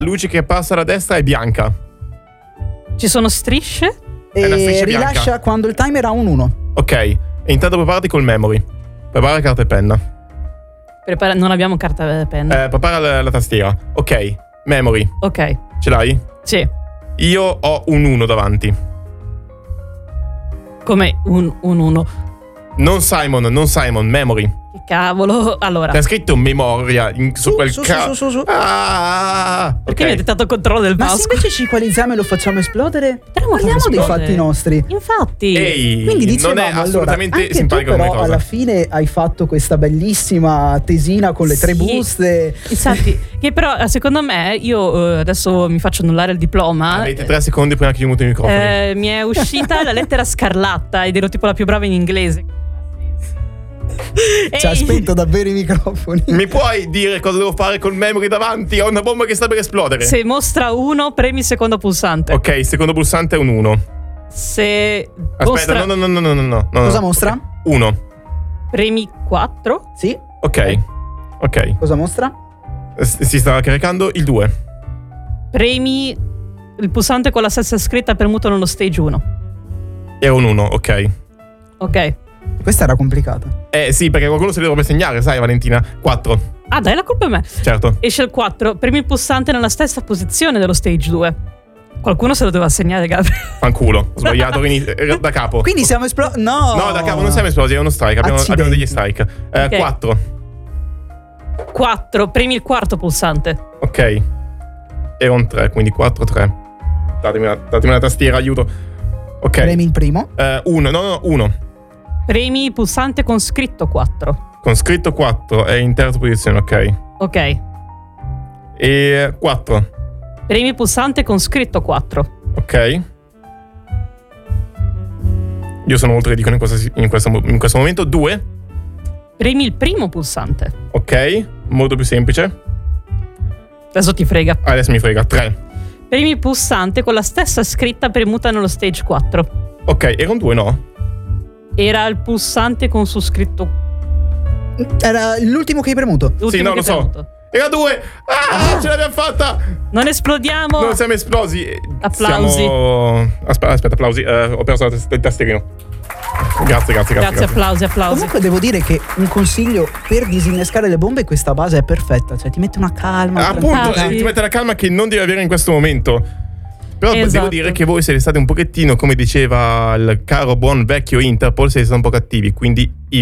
luce che passa da destra è bianca. Ci sono strisce? È una striscia rilascia bianca. quando il timer ha un 1. Ok, e intanto preparati col memory. Prepara carta e penna. Non abbiamo carta e penna. Prepara la tastiera. Ok, memory. Ok. Ce l'hai? Sì. Io ho un 1 davanti. Come un 1. Non Simon, memory. Che cavolo. Allora. C'è scritto memoria su quel su. Perché ok. mi ha dettato controllo del Ma mouse? se invece ci equalizziamo e lo facciamo esplodere? Potremmo Parliamo farlo dei esplodere. fatti nostri. Infatti. Ehi, Quindi dicevamo, non è assolutamente allora, anche simpatica tu come però cosa. alla fine hai fatto questa bellissima tesina con le 3 Sì. buste. Infatti, che però secondo me io adesso mi faccio annullare il diploma. Avete 3 secondi prima che io muto i microfoni. Mi è uscita la lettera scarlatta ed ero tipo la più brava in inglese. Ci ha spento davvero i microfoni. Mi puoi dire cosa devo fare col memory davanti? Ho una bomba che sta per esplodere. Se mostra 1, premi il secondo pulsante. Ok, il secondo pulsante è un 1. Se Aspetta, mostra no. Cosa mostra? 1. premi 4. Sì. Ok. Cosa mostra? Si sta caricando il 2. Premi il pulsante con la stessa scritta premuto nello stage 1. Era un 1, ok. Ok. Questa era complicata. Sì, perché qualcuno se li dovrebbe segnare, sai Valentina. 4. Ah, dai, la colpa è me. Certo. Esce il 4. Premi il pulsante nella stessa posizione dello stage 2. Qualcuno se lo doveva segnare, Gabriele. Fanculo. Ho sbagliato da capo. Quindi siamo esplosi. No, da capo non siamo esplosi, è uno strike. Abbiamo degli strike. Ok. 4. 4. Premi il quarto pulsante. Ok. Era un 3, quindi 4, 3. Datemi la tastiera, aiuto. Ok. Premi il primo. 1. Premi il pulsante con scritto 4. Con scritto 4 è in terza posizione, ok. Ok. E 4. Premi il pulsante con scritto 4. Ok. Io sono molto ridicolo in questo momento. 2. Premi il primo pulsante. Ok. Molto più semplice. Adesso ti frega. Adesso mi frega. 3. Premi il pulsante con la stessa scritta premuta nello stage 4. Ok, era un 2, no? Era il pulsante con su scritto. Era l'ultimo che hai premuto. L'ultimo no, che lo so. premuto. Era 2. Ce l'abbiamo fatta. Non esplodiamo. Non siamo esplosi. Applausi. Aspetta, applausi. Ho perso il tastierino. Grazie. Applausi. Comunque devo dire che un consiglio per disinnescare le bombe, questa base è perfetta. Cioè ti mette una calma. Appunto, Sì. ti mette la calma che non devi avere in questo momento. Però Esatto. devo dire che voi siete stati un pochettino, come diceva il caro buon vecchio Interpol, siete stati un po' cattivi. Quindi